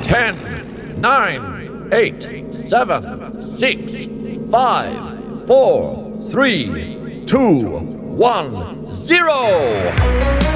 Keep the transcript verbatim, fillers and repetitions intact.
ten, nine, eight, seven, six, five, four, three, two, one, zero.